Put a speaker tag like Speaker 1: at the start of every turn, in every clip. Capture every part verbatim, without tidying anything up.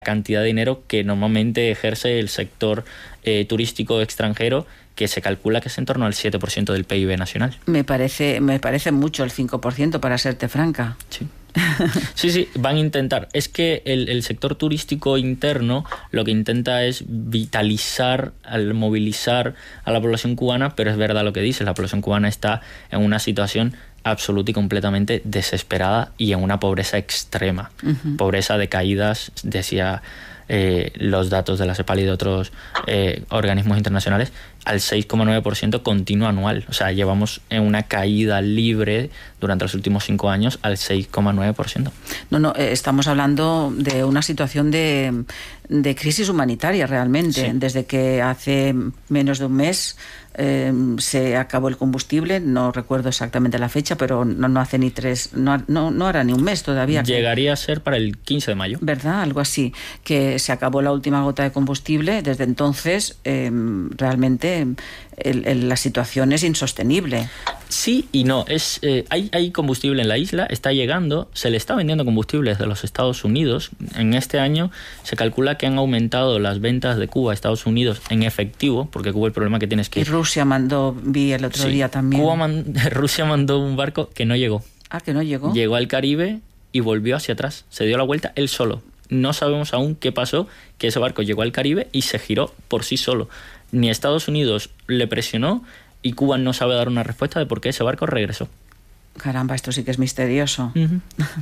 Speaker 1: cantidad de dinero que normalmente ejerce el sector eh, turístico extranjero, que se calcula que es en torno al siete por ciento del P I B nacional.
Speaker 2: Me parece, me parece mucho el cinco por ciento, para serte franca.
Speaker 1: Sí. Sí, sí, van a intentar. Es que el, el sector turístico interno lo que intenta es vitalizar, al movilizar a la población cubana, pero es verdad lo que dices, la población cubana está en una situación absoluta y completamente desesperada y en una pobreza extrema. Uh-huh. Pobreza de caídas, decía eh, los datos de la CEPAL y de otros eh, organismos internacionales, al seis coma nueve por ciento continuo anual. O sea, llevamos en una caída libre durante los últimos cinco años al seis coma nueve por ciento.
Speaker 2: No, no, eh, estamos hablando de una situación de, de crisis humanitaria realmente. Sí. Desde que hace menos de un mes eh, se acabó el combustible, no recuerdo exactamente la fecha, pero no, no hace ni tres, no, no, no hará ni un mes todavía.
Speaker 1: Llegaría que, a ser para el quince de mayo.
Speaker 2: ¿Verdad? Algo así, que se acabó la última gota de combustible. Desde entonces, eh, realmente El, el, la situación es insostenible.
Speaker 1: Sí y no. Es eh, hay, hay combustible en la isla, está llegando, se le está vendiendo combustible desde los Estados Unidos. En este año se calcula que han aumentado las ventas de Cuba a Estados Unidos en efectivo, porque Cuba el problema que tiene es que...
Speaker 2: Y Rusia mandó, vi el otro sí, día también.
Speaker 1: Cuba man, Rusia mandó un barco que no llegó.
Speaker 2: Ah, que no llegó.
Speaker 1: Llegó al Caribe y volvió hacia atrás. Se dio la vuelta él solo. No sabemos aún qué pasó, que ese barco llegó al Caribe y se giró por sí solo. Ni Estados Unidos le presionó y Cuba no sabe dar una respuesta de por qué ese barco regresó.
Speaker 2: Caramba, esto sí que es misterioso.
Speaker 1: Uh-huh.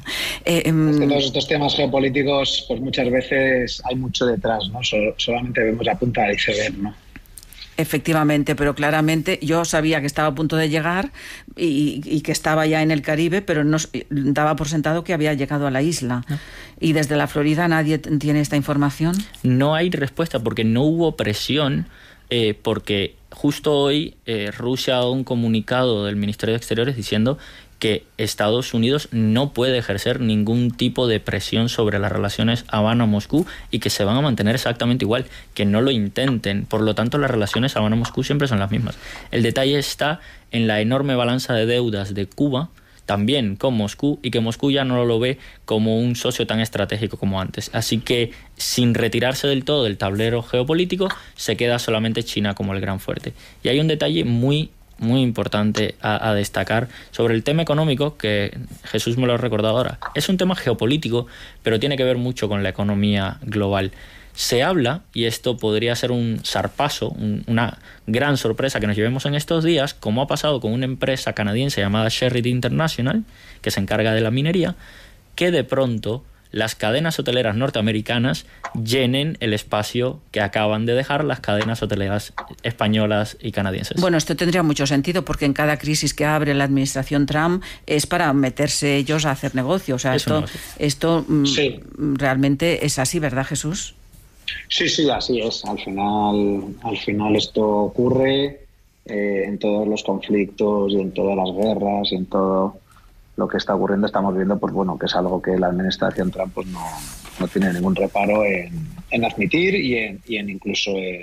Speaker 3: eh, um... es que todos estos temas geopolíticos, pues muchas veces hay mucho detrás, ¿no? Sol- solamente vemos la punta del iceberg, ¿no?
Speaker 2: Efectivamente, pero claramente yo sabía que estaba a punto de llegar y, y que estaba ya en el Caribe, pero no daba por sentado que había llegado a la isla. ¿No? ¿Y desde la Florida nadie tiene esta información?
Speaker 1: No hay respuesta porque no hubo presión, eh, porque justo hoy eh, Rusia ha dado un comunicado del Ministerio de Exteriores diciendo que Estados Unidos no puede ejercer ningún tipo de presión sobre las relaciones Habana-Moscú y que se van a mantener exactamente igual, que no lo intenten. Por lo tanto, las relaciones Habana-Moscú siempre son las mismas. El detalle está en la enorme balanza de deudas de Cuba, también con Moscú, y que Moscú ya no lo ve como un socio tan estratégico como antes. Así que, sin retirarse del todo del tablero geopolítico, se queda solamente China como el gran fuerte. Y hay un detalle muy muy importante a, a destacar sobre el tema económico, que Jesús me lo ha recordado ahora. Es un tema geopolítico, pero tiene que ver mucho con la economía global. Se habla, y esto podría ser un zarpazo, un, una gran sorpresa que nos llevemos en estos días, como ha pasado con una empresa canadiense llamada Sherritt International, que se encarga de la minería, que de pronto las cadenas hoteleras norteamericanas llenen el espacio que acaban de dejar las cadenas hoteleras españolas y canadienses.
Speaker 2: Bueno, esto tendría mucho sentido porque en cada crisis que abre la administración Trump es para meterse ellos a hacer negocio. O sea, es esto, esto sí. realmente es así, ¿verdad, Jesús?
Speaker 3: Sí, sí, así es. Al final, al final esto ocurre eh, en todos los conflictos y en todas las guerras y en todo lo que está ocurriendo. Estamos viendo, pues bueno, que es algo que la administración Trump pues no, no tiene ningún reparo en, en admitir y en, y en incluso en,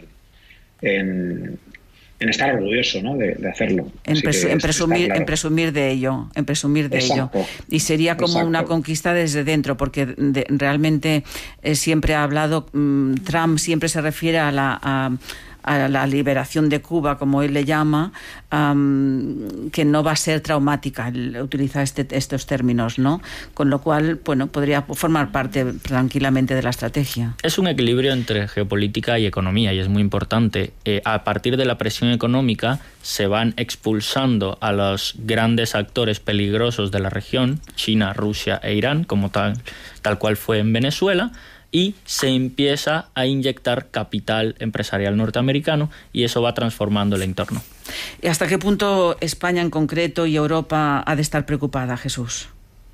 Speaker 3: en, en estar orgulloso, ¿no? de, de hacerlo.
Speaker 2: En, presu- en presumir, claro. en presumir de ello, en presumir de
Speaker 3: exacto,
Speaker 2: ello. Y sería como
Speaker 3: exacto.
Speaker 2: una conquista desde dentro, porque de, realmente eh, siempre ha hablado, um, Trump siempre se refiere a la a, a la liberación de Cuba, como él le llama, um, que no va a ser traumática, él utiliza este, estos términos, ¿no? Con lo cual, bueno, podría formar parte tranquilamente de la estrategia.
Speaker 1: Es un equilibrio entre geopolítica y economía, y es muy importante. Eh, a partir de la presión económica se van expulsando a los grandes actores peligrosos de la región, China, Rusia e Irán, como tal, tal cual fue en Venezuela, y se empieza a inyectar capital empresarial norteamericano y eso va transformando el entorno.
Speaker 2: ¿Y hasta qué punto España en concreto y Europa ha de estar preocupada, Jesús?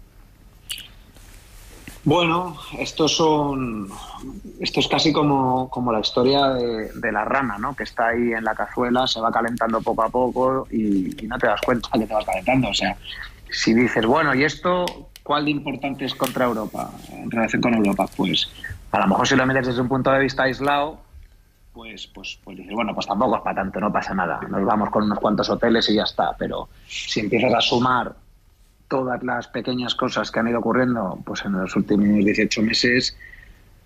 Speaker 3: Bueno, estos son, esto es casi como, como la historia de, de la rana, ¿no? Que está ahí en la cazuela, se va calentando poco a poco y, y no te das cuenta que te vas calentando. O sea, si dices, bueno, ¿y esto cuál de importante es contra Europa, en relación con Europa? Pues a lo mejor si lo miras desde un punto de vista aislado, pues, pues, pues dices, bueno, pues tampoco es para tanto, no pasa nada. Nos vamos con unos cuantos hoteles y ya está. Pero si empiezas a sumar todas las pequeñas cosas que han ido ocurriendo pues en los últimos dieciocho meses,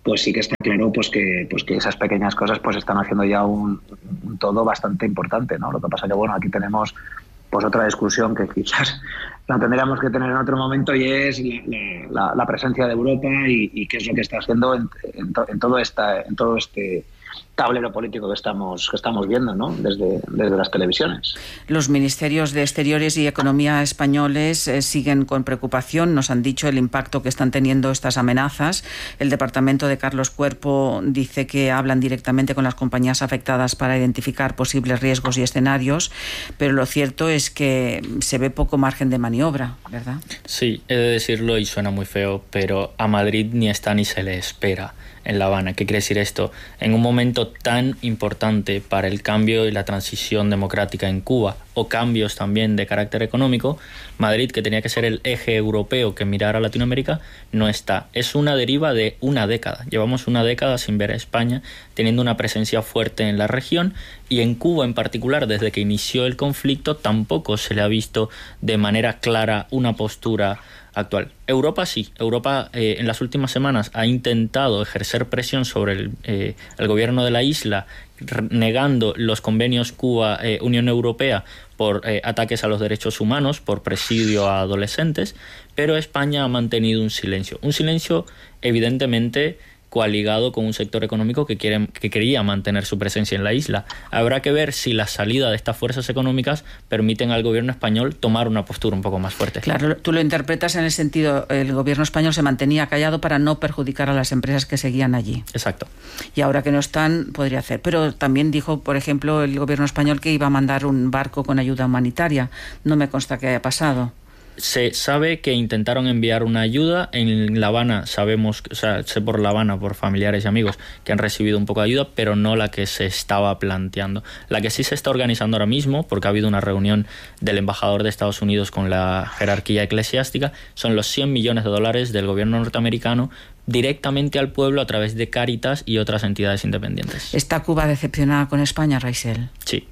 Speaker 3: pues sí que está claro pues que, pues que esas pequeñas cosas pues están haciendo ya un, un todo bastante importante, ¿no? Lo que pasa que, bueno, aquí tenemos pues otra discusión que quizás la tendríamos que tener en otro momento, y es la, la, la presencia de Europa y, y qué es lo que está haciendo en, en, to, en, todo, esta, en todo este tablero político que estamos que estamos viendo, ¿no? desde, desde las televisiones.
Speaker 2: Los ministerios de Exteriores y Economía españoles eh, siguen con preocupación. Nos han dicho el impacto que están teniendo estas amenazas. El departamento de Carlos Cuerpo dice que hablan directamente con las compañías afectadas para identificar posibles riesgos y escenarios, pero lo cierto es que se ve poco margen de maniobra, ¿verdad?
Speaker 1: Sí, he de decirlo y suena muy feo, pero a Madrid ni está ni se le espera en La Habana. ¿Qué quiere decir esto? En un momento tan importante para el cambio y la transición democrática en Cuba, o cambios también de carácter económico, Madrid, que tenía que ser el eje europeo que mirara a Latinoamérica, no está. Es una deriva de una década. Llevamos una década sin ver a España teniendo una presencia fuerte en la región, y en Cuba en particular, desde que inició el conflicto, tampoco se le ha visto de manera clara una postura actual. Europa sí. Europa eh, en las últimas semanas ha intentado ejercer presión sobre el, eh, el gobierno de la isla, negando los convenios Cuba-Unión Europea por eh, ataques a los derechos humanos, por presidio a adolescentes, pero España ha mantenido un silencio. Un silencio evidentemente coaligado con un sector económico que, quiere, que quería mantener su presencia en la isla. Habrá que ver si la salida de estas fuerzas económicas permiten al gobierno español tomar una postura un poco más fuerte.
Speaker 2: Claro, tú lo interpretas en el sentido, el gobierno español se mantenía callado para no perjudicar a las empresas que seguían allí.
Speaker 1: Exacto.
Speaker 2: Y ahora que no están, podría hacer. Pero también dijo, por ejemplo, el gobierno español que iba a mandar un barco con ayuda humanitaria. No me consta que haya pasado.
Speaker 1: Se sabe que intentaron enviar una ayuda. En La Habana sabemos, o sea, sé por La Habana, por familiares y amigos, que han recibido un poco de ayuda, pero no la que se estaba planteando. La que sí se está organizando ahora mismo, porque ha habido una reunión del embajador de Estados Unidos con la jerarquía eclesiástica, son los cien millones de dólares del gobierno norteamericano directamente al pueblo a través de Cáritas y otras entidades independientes.
Speaker 2: ¿Está Cuba decepcionada con España, Raisel?
Speaker 1: Sí.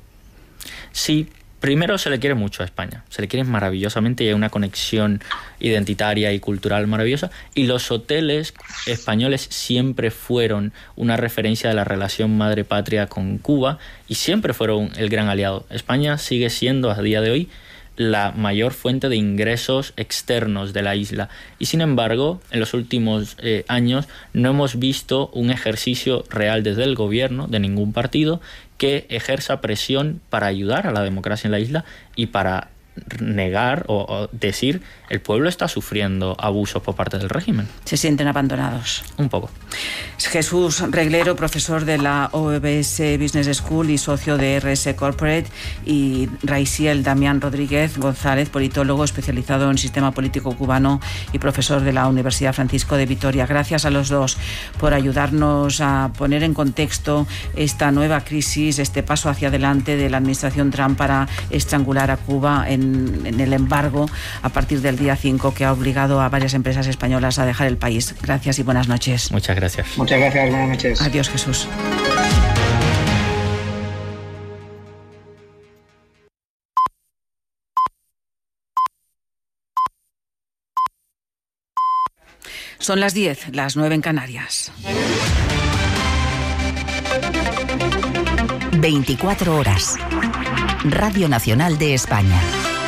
Speaker 1: Sí. Primero, se le quiere mucho a España, se le quiere maravillosamente y hay una conexión identitaria y cultural maravillosa, y los hoteles españoles siempre fueron una referencia de la relación madre-patria con Cuba y siempre fueron el gran aliado. España sigue siendo a día de hoy la mayor fuente de ingresos externos de la isla, y sin embargo en los últimos eh, años no hemos visto un ejercicio real desde el gobierno de ningún partido que ejerza presión para ayudar a la democracia en la isla y para negar o, o decir el pueblo está sufriendo abusos por parte del régimen.
Speaker 2: ¿Se sienten abandonados?
Speaker 1: Un poco.
Speaker 2: Jesús Reglero, profesor de la O B S Business School y socio de R S Corporate, y Raisiel Damián Rodríguez González, politólogo especializado en sistema político cubano y profesor de la Universidad Francisco de Vitoria. Gracias a los dos por ayudarnos a poner en contexto esta nueva crisis, este paso hacia adelante de la administración Trump para estrangular a Cuba en en el embargo a partir del día cinco, que ha obligado a varias empresas españolas a dejar el país. Gracias y buenas noches.
Speaker 1: Muchas gracias.
Speaker 3: Muchas gracias, buenas noches.
Speaker 2: Adiós, Jesús. Son las diez, las nueve en Canarias.
Speaker 4: veinticuatro horas. Radio Nacional de España.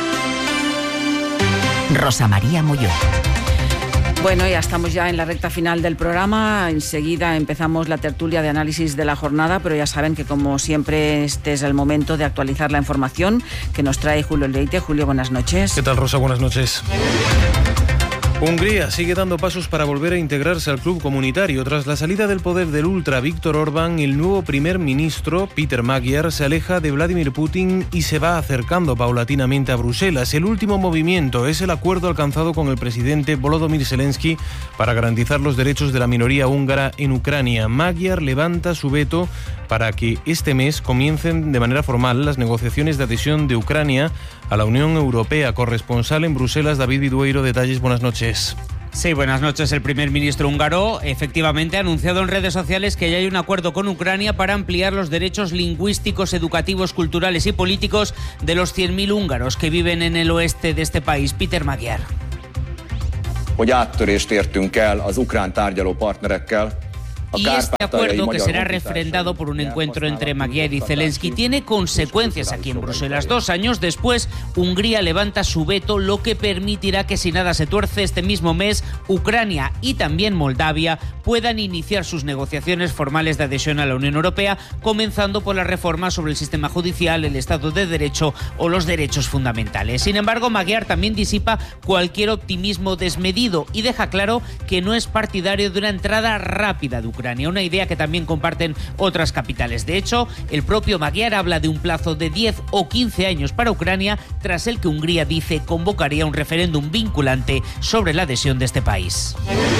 Speaker 4: Rosa María Molló.
Speaker 2: Bueno, ya estamos ya en la recta final del programa. Enseguida empezamos la tertulia de análisis de la jornada, pero ya saben que, como siempre, este es el momento de actualizar la información que nos trae Julio Leite. Julio, buenas noches.
Speaker 5: ¿Qué tal, Rosa? Buenas noches. Hungría sigue dando pasos para volver a integrarse al club comunitario. Tras la salida del poder del ultra Viktor Orbán, el nuevo primer ministro, Peter Magyar, se aleja de Vladimir Putin y se va acercando paulatinamente a Bruselas. El último movimiento es el acuerdo alcanzado con el presidente Volodymyr Zelensky para garantizar los derechos de la minoría húngara en Ucrania. Magyar levanta su veto para que este mes comiencen de manera formal las negociaciones de adhesión de Ucrania a la Unión Europea. Corresponsal en Bruselas, David Vidueiro. Detalles, buenas noches.
Speaker 6: Sí, buenas noches. El primer ministro húngaro efectivamente ha anunciado en redes sociales que ya hay un acuerdo con Ucrania para ampliar los derechos lingüísticos, educativos, culturales y políticos de los cien mil húngaros que viven en el oeste de este país. Peter Magyar.
Speaker 7: Hogy áttörést értünk el az ukrán tárgyaló partnerekkel,
Speaker 6: Y este acuerdo, que será refrendado por un encuentro entre Magyar y Zelensky, tiene consecuencias aquí en Bruselas. Dos años después, Hungría levanta su veto, lo que permitirá que, si nada se tuerce, este mismo mes, Ucrania y también Moldavia puedan iniciar sus negociaciones formales de adhesión a la Unión Europea, comenzando por las reformas sobre el sistema judicial, el Estado de Derecho o los derechos fundamentales. Sin embargo, Magyar también disipa cualquier optimismo desmedido y deja claro que no es partidario de una entrada rápida de Ucrania, una idea que también comparten otras capitales. De hecho, el propio Magyar habla de un plazo de diez o quince años para Ucrania, tras el que Hungría dice convocaría un referéndum vinculante sobre la adhesión de este país.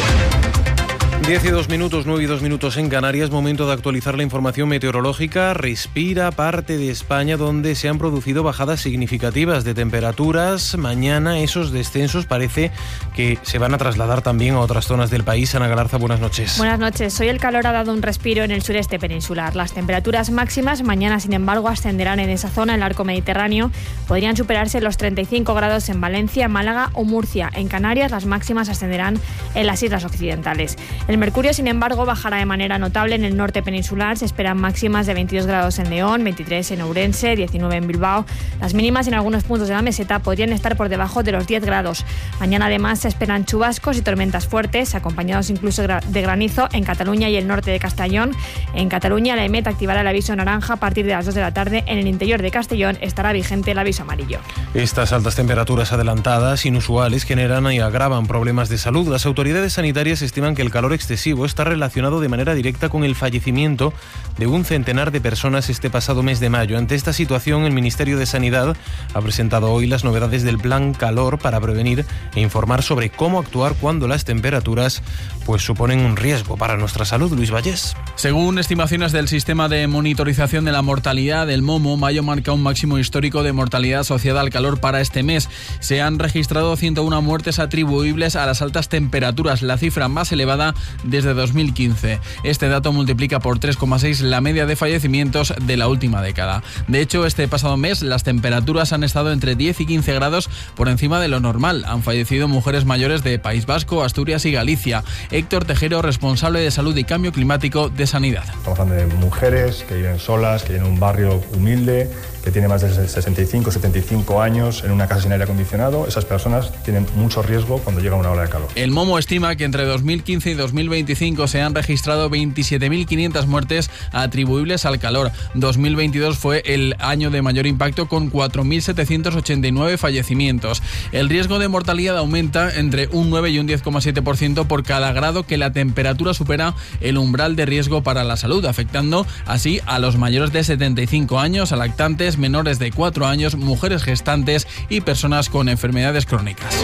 Speaker 5: diez y dos minutos, nueve y dos minutos en Canarias, momento de actualizar la información meteorológica. Respira parte de España donde se han producido bajadas significativas de temperaturas. Mañana esos descensos parece que se van a trasladar también a otras zonas del país. Ana Galarza, buenas noches.
Speaker 7: Buenas noches. Hoy el calor ha dado un respiro en el sureste peninsular. Las temperaturas máximas mañana, sin embargo, ascenderán en esa zona, el arco mediterráneo. Podrían superarse los treinta y cinco grados en Valencia, Málaga o Murcia. En Canarias las máximas ascenderán en las islas occidentales. El mercurio, sin embargo, bajará de manera notable en el norte peninsular. Se esperan máximas de veintidós grados en León, veintitrés en Ourense, diecinueve en Bilbao. Las mínimas en algunos puntos de la meseta podrían estar por debajo de los diez grados. Mañana, además, se esperan chubascos y tormentas fuertes, acompañados incluso de granizo en Cataluña y el norte de Castellón. En Cataluña, la EMET activará el aviso naranja a partir de las dos de la tarde. En el interior de Castellón estará vigente el aviso amarillo.
Speaker 5: Estas altas temperaturas adelantadas, inusuales, generan y agravan problemas de salud. Las autoridades sanitarias estiman que el calor excesivo está relacionado de manera directa con el fallecimiento de un centenar de personas este pasado mes de mayo. Ante esta situación, el Ministerio de Sanidad ha presentado hoy las novedades del Plan Calor para prevenir e informar sobre cómo actuar cuando las temperaturas pues suponen un riesgo para nuestra salud. Luis Vallés.
Speaker 8: Según estimaciones del Sistema de Monitorización de la Mortalidad, el MOMO, mayo marca un máximo histórico de mortalidad asociada al calor para este mes. Se han registrado ciento uno muertes atribuibles a las altas temperaturas, la cifra más elevada desde dos mil quince. Este dato multiplica por tres coma seis la media de fallecimientos de la última década. De hecho, este pasado mes las temperaturas han estado entre diez y quince grados por encima de lo normal. Han fallecido mujeres mayores de País Vasco, Asturias y Galicia. Héctor Tejero, responsable de Salud y Cambio Climático de Sanidad.
Speaker 9: Estamos hablando de mujeres que viven solas, que viven en un barrio humilde, que tiene más de sesenta y cinco, setenta y cinco años en una casa sin aire acondicionado. Esas personas tienen mucho riesgo cuando llega una ola de calor.
Speaker 8: El MOMO estima que entre dos mil quince y dos mil veinticinco se han registrado veintisiete mil quinientas muertes atribuibles al calor. dos mil veintidós fue el año de mayor impacto con cuatro mil setecientos ochenta y nueve fallecimientos. El riesgo de mortalidad aumenta entre un nueve y un diez coma siete por ciento por cada grado que la temperatura supera el umbral de riesgo para la salud, afectando así a los mayores de setenta y cinco años, a lactantes, menores de cuatro años, mujeres gestantes y personas con enfermedades crónicas.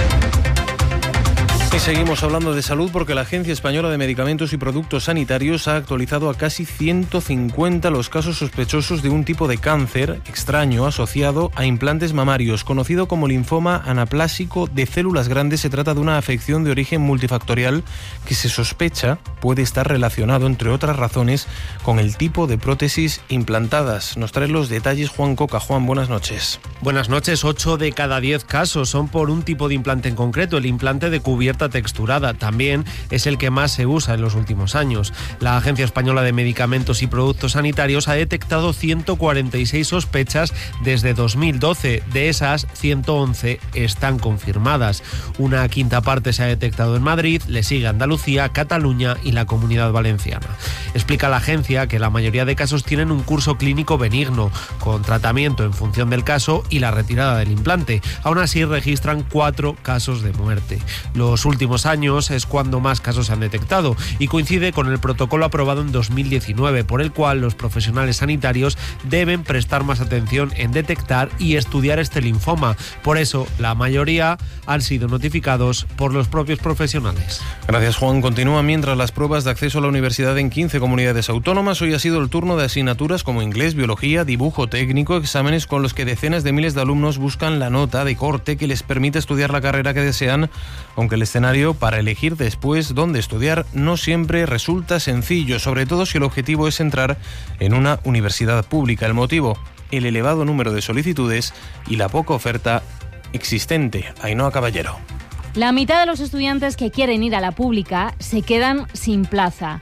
Speaker 5: Y seguimos hablando de salud porque la Agencia Española de Medicamentos y Productos Sanitarios ha actualizado a casi ciento cincuenta los casos sospechosos de un tipo de cáncer extraño asociado a implantes mamarios, conocido como linfoma anaplásico de células grandes. Se trata de una afección de origen multifactorial que se sospecha puede estar relacionado, entre otras razones, con el tipo de prótesis implantadas. Nos trae los detalles Juan Coca. Juan, buenas noches.
Speaker 10: Buenas noches. ocho de cada diez casos son por un tipo de implante en concreto, el implante de cubierta texturada. También es el que más se usa en los últimos años. La Agencia Española de Medicamentos y Productos Sanitarios ha detectado ciento cuarenta y seis sospechas desde dos mil doce. De esas, ciento once están confirmadas. Una quinta parte se ha detectado en Madrid, le sigue Andalucía, Cataluña y la Comunidad Valenciana. Explica la agencia que la mayoría de casos tienen un curso clínico benigno, con tratamiento en función del caso y la retirada del implante. Aún así, registran cuatro casos de muerte. Los últimos años es cuando más casos se han detectado y coincide con el protocolo aprobado en dos mil diecinueve, por el cual los profesionales sanitarios deben prestar más atención en detectar y estudiar este linfoma. Por eso, la mayoría han sido notificados por los propios profesionales.
Speaker 5: Gracias, Juan. Continúan mientras las pruebas de acceso a la universidad en quince comunidades autónomas. Hoy ha sido el turno de asignaturas como inglés, biología, dibujo técnico, exámenes con los que decenas de miles de alumnos buscan la nota de corte que les permite estudiar la carrera que desean, aunque el escenario para elegir después dónde estudiar no siempre resulta sencillo, sobre todo si el objetivo es entrar en una universidad pública. El motivo, el elevado número de solicitudes y la poca oferta existente. Ainhoa Caballero.
Speaker 11: La mitad de los estudiantes que quieren ir a la pública se quedan sin plaza.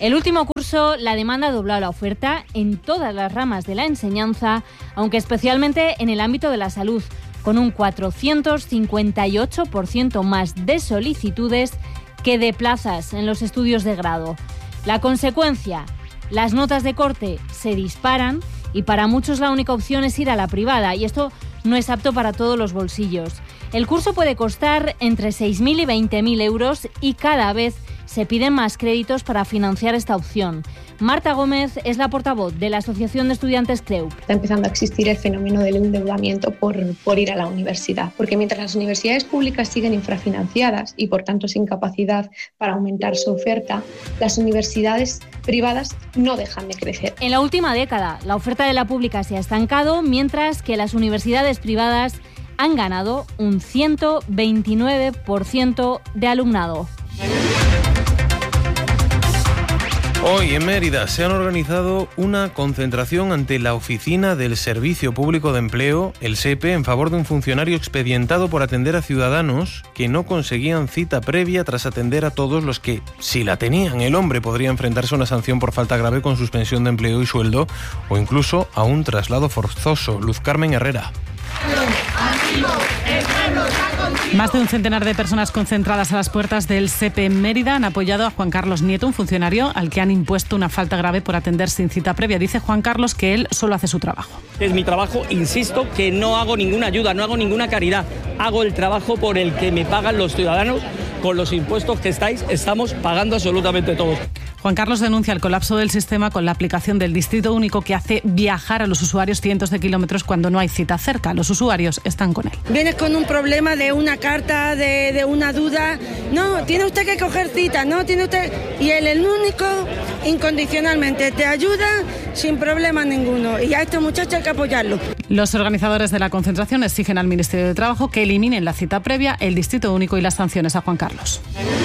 Speaker 11: El último curso, la demanda ha doblado la oferta en todas las ramas de la enseñanza, aunque especialmente en el ámbito de la salud, con un cuatrocientos cincuenta y ocho por ciento más de solicitudes que de plazas en los estudios de grado. La consecuencia, las notas de corte se disparan y para muchos la única opción es ir a la privada, y esto no es apto para todos los bolsillos. El curso puede costar entre seis mil y veinte mil euros y cada vez se piden más créditos para financiar esta opción. Marta Gómez es la portavoz de la Asociación de Estudiantes CREUP.
Speaker 12: Está empezando a existir el fenómeno del endeudamiento por, por ir a la universidad, porque mientras las universidades públicas siguen infrafinanciadas y por tanto sin capacidad para aumentar su oferta, las universidades privadas no dejan de crecer.
Speaker 11: En la última década, la oferta de la pública se ha estancado, mientras que las universidades privadas han ganado un ciento veintinueve por ciento de alumnado.
Speaker 5: Hoy en Mérida se han organizado una concentración ante la Oficina del Servicio Público de Empleo, el SEPE, en favor de un funcionario expedientado por atender a ciudadanos que no conseguían cita previa tras atender a todos los que, si la tenían, el hombre podría enfrentarse a una sanción por falta grave con suspensión de empleo y sueldo o incluso a un traslado forzoso. Luz Carmen Herrera.
Speaker 13: Más de un centenar de personas concentradas a las puertas del SEPE en Mérida han apoyado a Juan Carlos Nieto, un funcionario al que han impuesto una falta grave por atender sin cita previa. Dice Juan Carlos que él solo hace su trabajo.
Speaker 14: Es mi trabajo, insisto, que no hago ninguna ayuda, no hago ninguna caridad. Hago el trabajo por el que me pagan los ciudadanos con los impuestos que estáis, estamos pagando absolutamente todos.
Speaker 13: Juan Carlos denuncia el colapso del sistema con la aplicación del distrito único que hace viajar a los usuarios cientos de kilómetros cuando no hay cita cerca. Los usuarios están con él.
Speaker 15: Vienes con un problema de una carta, de, de una duda. No, tiene usted que coger cita, no, tiene usted... Y él, el único, incondicionalmente, te ayuda sin problema ninguno. Y a estos muchachos hay que apoyarlo.
Speaker 13: Los organizadores de la concentración exigen al Ministerio de Trabajo que eliminen la cita previa, el distrito único y las sanciones a Juan Carlos.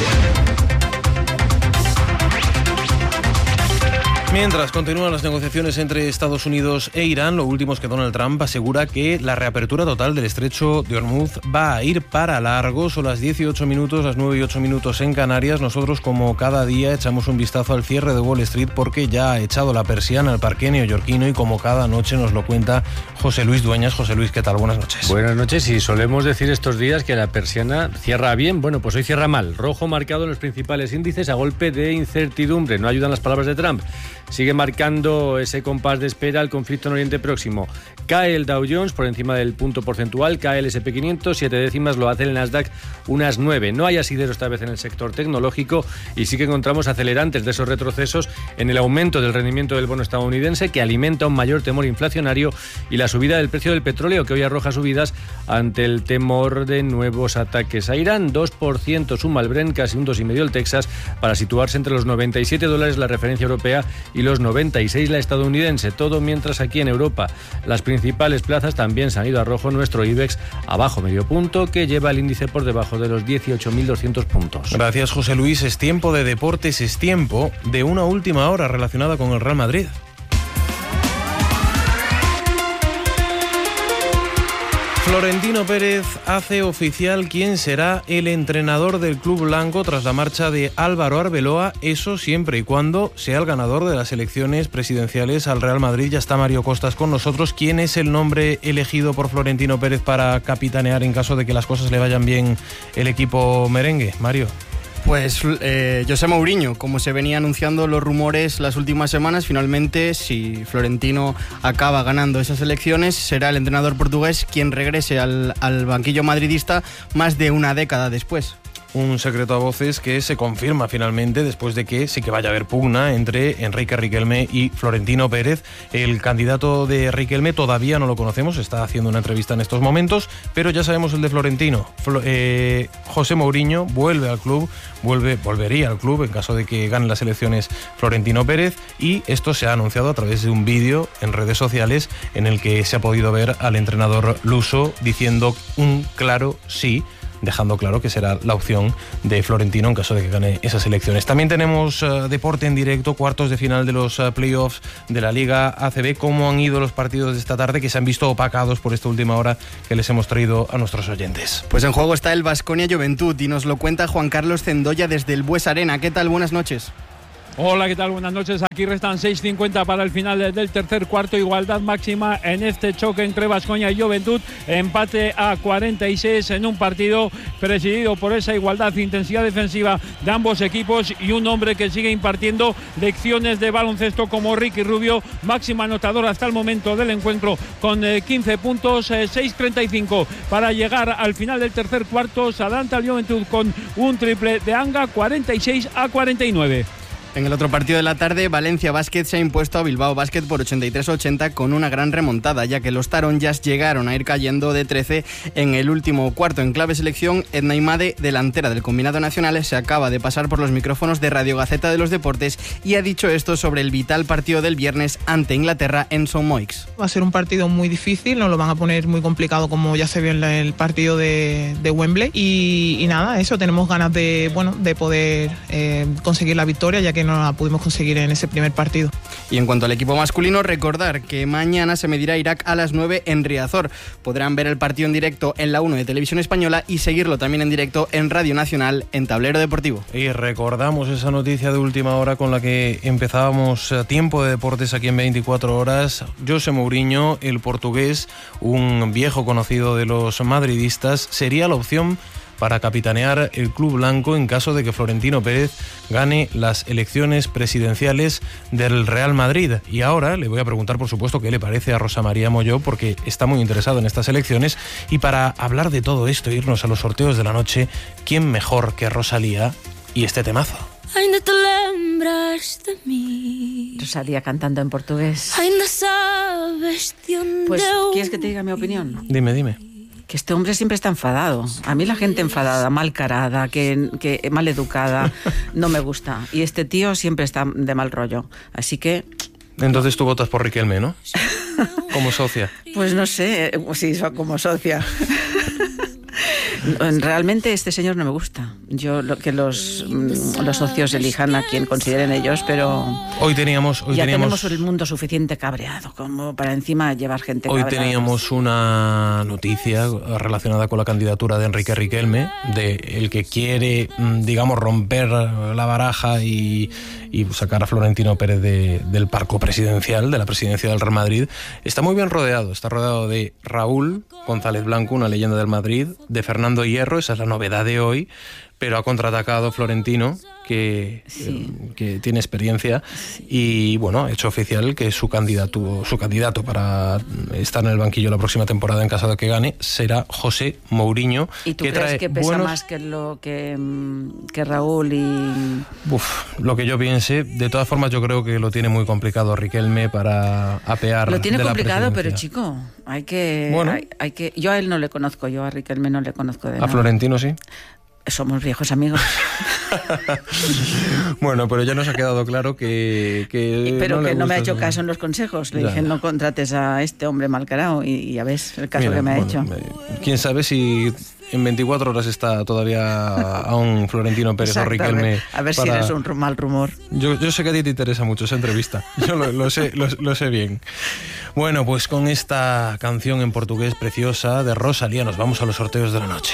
Speaker 5: Mientras continúan las negociaciones entre Estados Unidos e Irán, lo último es que Donald Trump asegura que la reapertura total del estrecho de Hormuz va a ir para largo. Son las dieciocho minutos, las nueve y ocho minutos en Canarias. Nosotros, como cada día, echamos un vistazo al cierre de Wall Street porque ya ha echado la persiana al parque neoyorquino y como cada noche nos lo cuenta José Luis Dueñas. José Luis, ¿qué tal? Buenas noches.
Speaker 16: Buenas noches, y solemos decir estos días que la persiana cierra bien. Bueno, pues hoy cierra mal. Rojo marcado en los principales índices a golpe de incertidumbre. No ayudan las palabras de Trump. Sigue marcando ese compás de espera el conflicto en Oriente Próximo. Cae el Dow Jones por encima del punto porcentual, cae el ese and pe quinientos, siete décimas, lo hace el Nasdaq unas nueve. No hay asidero esta vez en el sector tecnológico y sí que encontramos acelerantes de esos retrocesos en el aumento del rendimiento del bono estadounidense, que alimenta un mayor temor inflacionario, y la subida del precio del petróleo, que hoy arroja subidas ante el temor de nuevos ataques a Irán. dos por ciento suma el Brent, casi un dos coma cinco el Texas, para situarse entre los noventa y siete dólares la referencia europea y los noventa y seis la estadounidense. Todo mientras aquí en Europa las principales plazas también se han ido a rojo. Nuestro IBEX abajo medio punto, que lleva el índice por debajo de los dieciocho mil doscientos puntos.
Speaker 5: Gracias, José Luis. Es tiempo de deportes, es tiempo de una última hora relacionada con el Real Madrid. Florentino Pérez hace oficial quién será el entrenador del club blanco tras la marcha de Álvaro Arbeloa, eso siempre y cuando sea el ganador de las elecciones presidenciales al Real Madrid. Ya está Mario Costas con nosotros. ¿Quién es el nombre elegido por Florentino Pérez para capitanear en caso de que las cosas le vayan bien el equipo merengue? Mario.
Speaker 17: Pues eh, José Mourinho, como se venía anunciando los rumores las últimas semanas, finalmente, si Florentino acaba ganando esas elecciones, será el entrenador portugués quien regrese al, al banquillo madridista más de una década después.
Speaker 5: Un secreto a voces que se confirma finalmente después de que sí que vaya a haber pugna entre Enrique Riquelme y Florentino Pérez. El candidato de Riquelme todavía no lo conocemos, está haciendo una entrevista en estos momentos, pero ya sabemos el de Florentino. Flo- eh, José Mourinho vuelve al club, vuelve, volvería al club en caso de que gane las elecciones Florentino Pérez, y esto se ha anunciado a través de un vídeo en redes sociales en el que se ha podido ver al entrenador luso diciendo un claro sí, dejando claro que será la opción de Florentino en caso de que gane esas elecciones. También tenemos uh, deporte en directo, cuartos de final de los uh, playoffs de la Liga A C B. ¿Cómo han ido los partidos de esta tarde, que se han visto opacados por esta última hora que les hemos traído a nuestros oyentes?
Speaker 17: Pues en juego está el Baskonia Juventud y nos lo cuenta Juan Carlos Cendoya desde el Bues Arena. ¿Qué tal? Buenas noches.
Speaker 18: Hola, ¿qué tal? Buenas noches. Aquí restan seis cincuenta para el final del tercer cuarto. Igualdad máxima en este choque entre Baskonia y Juventud. Empate a cuarenta y seis en un partido presidido por esa igualdad, intensidad defensiva de ambos equipos y un hombre que sigue impartiendo lecciones de baloncesto como Ricky Rubio, máximo anotador hasta el momento del encuentro con quince puntos, seis treinta y cinco para llegar al final del tercer cuarto. Se adelanta el Juventud con un triple de Anga, cuarenta y seis a cuarenta y nueve.
Speaker 17: En el otro partido de la tarde, Valencia Basket se ha impuesto a Bilbao Basket por ochenta y tres a ochenta con una gran remontada, ya que los taronjas llegaron a ir cayendo de trece en el último cuarto. En clave selección, Edna Imade, delantera del combinado nacional, se acaba de pasar por los micrófonos de Radio Gaceta de los Deportes y ha dicho esto sobre el vital partido del viernes ante Inglaterra en St. Moix.
Speaker 19: Va a ser un partido muy difícil, nos lo van a poner muy complicado como ya se vio en el partido de, de Wembley y, y nada, eso, tenemos ganas de, bueno, de poder eh, conseguir la victoria, ya que no la pudimos conseguir en ese primer partido.
Speaker 17: Y en cuanto al equipo masculino, recordar que mañana se medirá Irak a las nueve en Riazor. Podrán ver el partido en directo en la uno de Televisión Española y seguirlo también en directo en Radio Nacional en Tablero Deportivo.
Speaker 5: Y recordamos esa noticia de última hora con la que empezábamos Tiempo de Deportes aquí en veinticuatro horas. José Mourinho, el portugués, un viejo conocido de los madridistas, sería la opción para capitanear el club blanco en caso de que Florentino Pérez gane las elecciones presidenciales del Real Madrid. Y ahora le voy a preguntar, por supuesto, qué le parece a Rosa María Molló, porque está muy interesado en estas elecciones. Y para hablar de todo esto, irnos a los sorteos de la noche, ¿quién mejor que Rosalía y este temazo?
Speaker 2: Ainda te lembras de mí. Rosalía cantando en portugués. Ainda sabes de onde Pues, ¿quieres que te diga mi opinión?
Speaker 5: Dime, dime.
Speaker 2: Que este hombre siempre está enfadado. A mí la gente enfadada, mal carada, que, que mal educada, no me gusta. Y este tío siempre está de mal rollo. Así que...
Speaker 5: Entonces tú votas por Riquelme, ¿no? Como socia.
Speaker 2: Pues no sé, sí, como socia. Realmente este señor no me gusta. Yo lo que los, los socios elijan a quien consideren ellos, pero
Speaker 5: hoy teníamos hoy
Speaker 2: ya
Speaker 5: teníamos,
Speaker 2: tenemos el mundo suficiente cabreado como para encima llevar gente
Speaker 5: hoy
Speaker 2: cabreada.
Speaker 5: Teníamos una noticia relacionada con la candidatura de Enrique Riquelme, de el que quiere, digamos, romper la baraja y, y sacar a Florentino Pérez de, del palco presidencial, de la presidencia del Real Madrid. Está muy bien rodeado, está rodeado de Raúl González Blanco, una leyenda del Madrid, de Fernando Hierro, esa es la novedad de hoy, pero ha contraatacado Florentino, que, sí. eh, que tiene experiencia, sí. Y bueno, ha hecho oficial que su candidato, su candidato para estar en el banquillo la próxima temporada, en caso de que gane, será José Mourinho.
Speaker 2: ¿Y tú
Speaker 5: que
Speaker 2: crees
Speaker 5: trae
Speaker 2: que pesa
Speaker 5: buenos...
Speaker 2: más que, lo, que, que Raúl y...?
Speaker 5: Uf, lo que yo piense. De todas formas, yo creo que lo tiene muy complicado Riquelme para apear.
Speaker 2: Lo tiene
Speaker 5: de
Speaker 2: complicado,
Speaker 5: la
Speaker 2: pero chico, hay que,
Speaker 5: bueno.
Speaker 2: hay, hay que... Yo a él no le conozco, yo a Riquelme no le conozco de
Speaker 5: ¿A
Speaker 2: nada.
Speaker 5: Florentino sí?
Speaker 2: Somos viejos amigos.
Speaker 5: Bueno, pero ya nos ha quedado claro que... que
Speaker 2: pero
Speaker 5: no
Speaker 2: que no me ha hecho
Speaker 5: eso.
Speaker 2: caso en los consejos. Le
Speaker 5: ya.
Speaker 2: dije, no contrates a este hombre malcarado, y, y ya ves el caso Mira, que me ha
Speaker 5: bueno,
Speaker 2: hecho.
Speaker 5: Quién sabe si en veinticuatro horas está todavía aún Florentino Pérez o Riquelme.
Speaker 2: A ver
Speaker 5: para...
Speaker 2: si eres un mal rumor.
Speaker 5: Yo, yo sé que a ti te interesa mucho esa entrevista. Yo lo, lo, sé, lo, lo sé bien. Bueno, pues con esta canción en portugués preciosa de Rosalía nos vamos a los sorteos de la noche.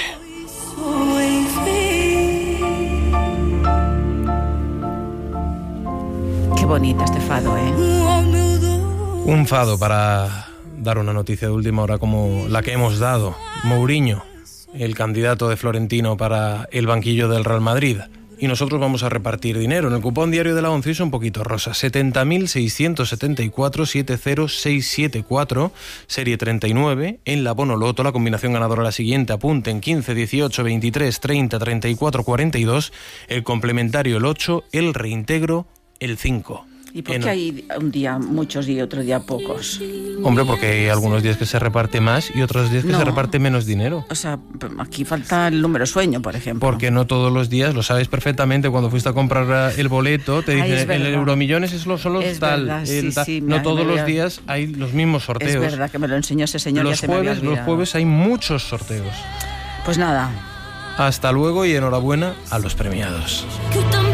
Speaker 2: Qué bonita este fado, ¿eh?
Speaker 5: Un fado para dar una noticia de última hora como la que hemos dado. Mourinho, el candidato de Florentino para el banquillo del Real Madrid. Y nosotros vamos a repartir dinero. En el cupón diario de la once es un poquito rosa. setenta mil seiscientos setenta y cuatro setenta mil seiscientos setenta y cuatro, serie treinta y nueve. En la Bonoloto, la combinación ganadora la siguiente. Apunten quince, dieciocho, veintitrés, treinta, treinta y cuatro, cuarenta y dos. El complementario el ocho, el reintegro el cinco.
Speaker 2: ¿Y por qué hay un día muchos y otro día pocos?
Speaker 5: Hombre, porque hay algunos días que se reparte más y otros días que
Speaker 2: no.
Speaker 5: se reparte menos dinero.
Speaker 2: O sea, aquí falta el número sueño, por ejemplo.
Speaker 5: Porque no todos los días, lo sabes perfectamente, cuando fuiste a comprar el boleto, te dicen, el Euromillones es lo solo
Speaker 2: es
Speaker 5: tal.
Speaker 2: Verdad,
Speaker 5: el
Speaker 2: sí,
Speaker 5: tal.
Speaker 2: sí,
Speaker 5: no
Speaker 2: me,
Speaker 5: todos
Speaker 2: me
Speaker 5: los
Speaker 2: había...
Speaker 5: días hay los mismos sorteos.
Speaker 2: Es verdad que me lo enseñó ese señor.
Speaker 5: Los
Speaker 2: ya
Speaker 5: jueves,
Speaker 2: se me había
Speaker 5: los jueves hay muchos sorteos.
Speaker 2: Pues nada.
Speaker 5: Hasta luego y enhorabuena a los premiados.